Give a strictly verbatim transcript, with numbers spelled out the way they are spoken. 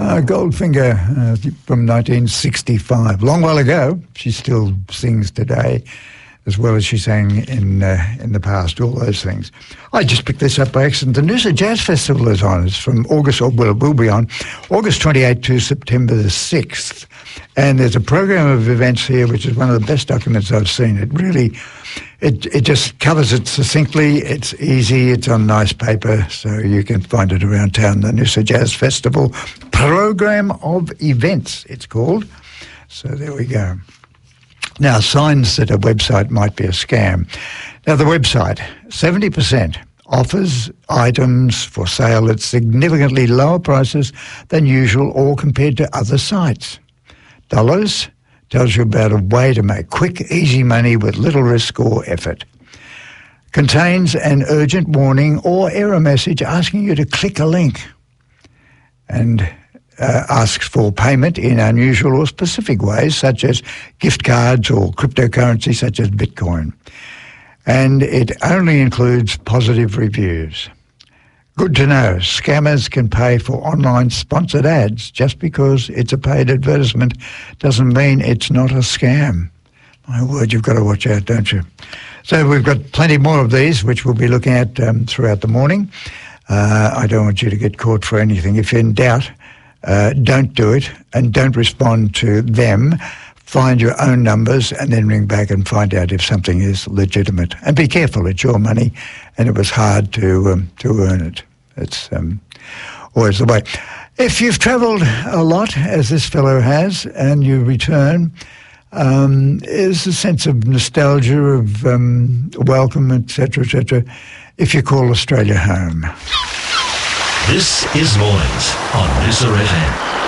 Uh, Goldfinger uh, from nineteen sixty-five. Long while ago. She still sings today, as well as she sang in uh, in the past, all those things. I just picked this up by accident. The Noosa Jazz Festival is on. It's from August, or well, it will be on, August twenty-eighth to September the sixth. And there's a program of events here, which is one of the best documents I've seen. It really, it it just covers it succinctly. It's easy. It's on nice paper, so you can find it around town. The Noosa Jazz Festival Program of Events, it's called. So there we go. Now, signs that a website might be a scam. Now, the website, seventy percent offers items for sale at significantly lower prices than usual or compared to other sites. Dollars tells you about a way to make quick, easy money with little risk or effort. Contains an urgent warning or error message asking you to click a link, and uh, asks for payment in unusual or specific ways, such as gift cards or cryptocurrency, such as Bitcoin. And it only includes positive reviews. Good to know, scammers can pay for online sponsored ads. Just because it's a paid advertisement doesn't mean it's not a scam. My word, you've got to watch out, don't you? So we've got plenty more of these, which we'll be looking at um, throughout the morning. Uh, I don't want you to get caught for anything. If you're in doubt, uh, don't do it and don't respond to them. Find your own numbers and then ring back and find out if something is legitimate. And be careful, it's your money and it was hard to um, to earn it. It's um, always the way. If you've travelled a lot, as this fellow has, and you return, um, there's a sense of nostalgia, of um, welcome, et cetera, et cetera, if you call Australia home. This is Mornings on Noosa F M.